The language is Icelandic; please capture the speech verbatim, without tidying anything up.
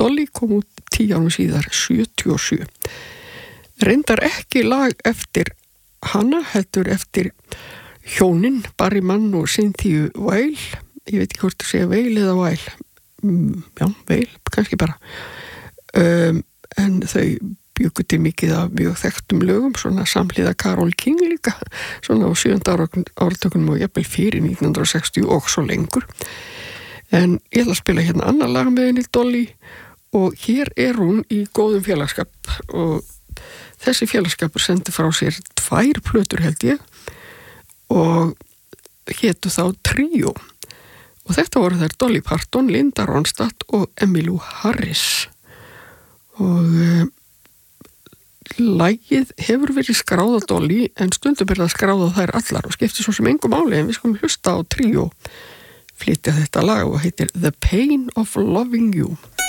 Dolly kom út tíu árum síðar, sjötíu og sjö. Reyndar ekki lag eftir hana, heldur eftir hjónin, Barry Mann og Cynthia Weil. Ég veit ekki hvort þú segja Weil eða Weil. Mm, já, Weil, kannski bara. Um, en þau bjuggu til mikið af mjög þekktum lögum, svona samhliða Carole King líka, svona á sjöunda áratökunum og jafnvel fyrir nítján hundruð sextíu og svo lengur. En ég ætla að spila hérna annar lag með henni Dolly og hér er hún í góðum félagskap og þessi félagskapur sendi frá sér tvær plötur held ég og hétu þá Tríó og þetta voru þær Dolly Parton, Linda Ronstadt og Emmylou Harris og e, lagið hefur verið skráð á Dolly en stundum er það skráð á þær allar og skiptir svo sem engum máli en við skulum hlusta á Tríó flytja þetta lag og heitir The Pain of Loving You.